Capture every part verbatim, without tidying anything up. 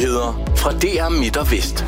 Nyheder fra D R Midt og Vest.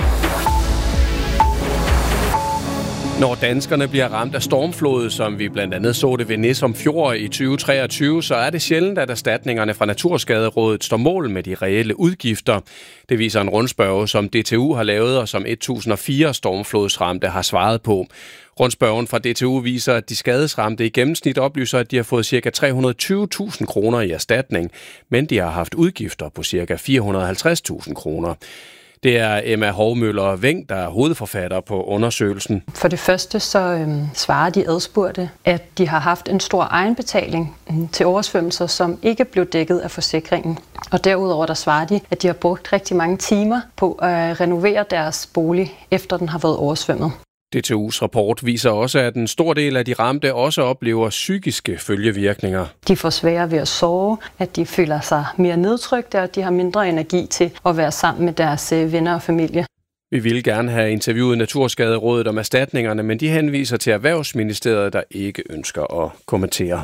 Når danskerne bliver ramt af stormflod, som vi blandt andet så det ved Nissum Fjord i tyve treogtyve, så er det sjældent, at erstatningerne fra Naturskaderådet står mål med de reelle udgifter. Det viser en rundspørge, som D T U har lavet, og som et tusind og fire stormflodsramte har svaret på. Rundspørgen fra D T U viser, at de skadesramte i gennemsnit oplyser, at de har fået ca. tre hundrede og tyve tusind kroner i erstatning, men de har haft udgifter på ca. fire hundrede og halvtreds tusind kroner. Det er Emma Hovmøller Veng, der er hovedforfatter på undersøgelsen. For det første så øhm, svarer de adspurgte, at de har haft en stor egenbetaling til oversvømmelser, som ikke blev dækket af forsikringen. Og derudover der svarer de, at de har brugt rigtig mange timer på at renovere deres bolig, efter den har været oversvømmet. D T U's rapport viser også, at en stor del af de ramte også oplever psykiske følgevirkninger. De får sværere ved at sove, at de føler sig mere nedtrykte, og at de har mindre energi til at være sammen med deres venner og familie. Vi ville gerne have interviewet Naturskaderådet om erstatningerne, men de henviser til Erhvervsministeriet, der ikke ønsker at kommentere.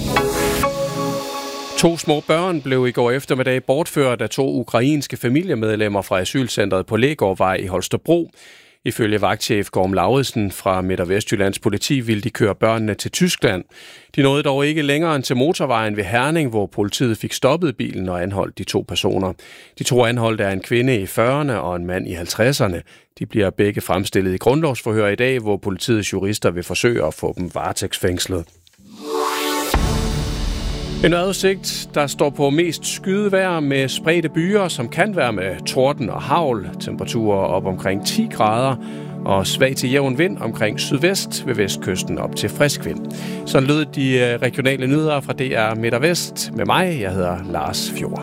To små børn blev i går eftermiddag bortført af to ukrainske familiemedlemmer fra asylcentret på Lægårdvej i Holstebro. Ifølge vagtchef Gorm Lauridsen fra Midt- og Vestjyllands politi ville de køre børnene til Tyskland. De nåede dog ikke længere end til motorvejen ved Herning, hvor politiet fik stoppet bilen og anholdt de to personer. De to anholdte er en kvinde i fyrrerne og en mand i halvtredserne. De bliver begge fremstillet i grundlovsforhør i dag, hvor politiets jurister vil forsøge at få dem varetægtsfængslet. En vejrudsigt, der står på mest skydevejr med spredte byer, som kan være med torden og hagl. Temperaturer op omkring ti grader og svag til jævn vind omkring sydvest ved vestkysten op til frisk vind. Så lød de regionale nyheder fra D R Midt og Vest med mig. Jeg hedder Lars Fjord.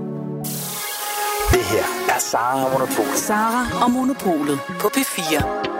Det her er Sara og Monopolet. Sara og Monopolet på P fire.